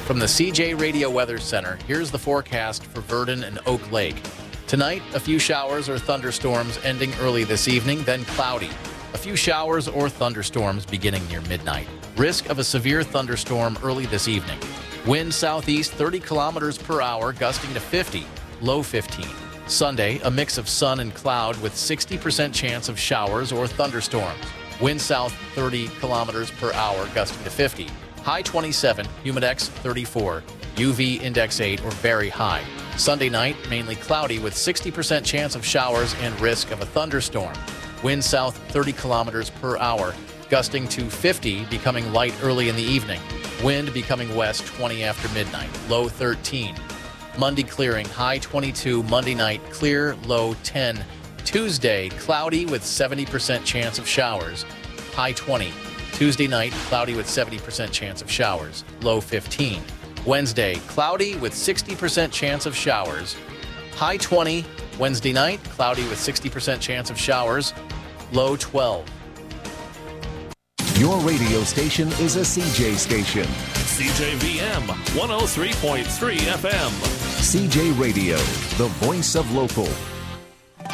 From the CJ Radio Weather Center, here's the forecast for Verdon and Oak Lake. Tonight, a few showers or thunderstorms ending early this evening, then cloudy. A few showers or thunderstorms beginning near midnight. Risk of a severe thunderstorm early this evening. Wind southeast 30 kilometers per hour, gusting to 50, low 15. Sunday, a mix of sun and cloud with 60% chance of showers or thunderstorms. Wind south 30 kilometers per hour, gusting to 50. High 27, humidex 34, UV index 8 or very high. Sunday night, mainly cloudy with 60% chance of showers and risk of a thunderstorm. Wind south 30 kilometers per hour, gusting to 50, becoming light early in the evening. Wind becoming west 20 after midnight, low 13. Monday clearing, high 22. Monday night clear, low 10. Tuesday cloudy with 70% chance of showers, high 20. Tuesday night cloudy with 70% chance of showers, low 15. Wednesday cloudy with 60% chance of showers, high 20. Wednesday night cloudy with 60% chance of showers, low 12. Your radio station is a CJ station. CJVM 103.3 FM. CJ Radio, the voice of local.